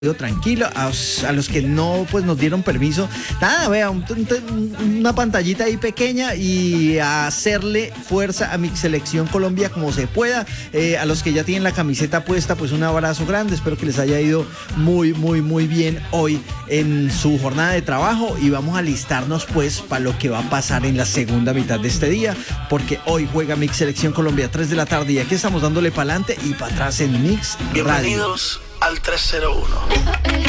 tranquilo, a los que no pues nos dieron permiso, nada, vea, una pantallita ahí pequeña y a hacerle fuerza a mi selección Colombia como se pueda. A los que ya tienen la camiseta puesta, pues un abrazo grande, espero que les haya ido muy bien hoy en su jornada de trabajo y vamos a alistarnos pues para lo que va a pasar en la segunda mitad de este día, porque hoy juega Mix Selección Colombia 3 de la tarde y aquí estamos dándole para adelante y para atrás en Mix Radio. Bienvenidos al 301.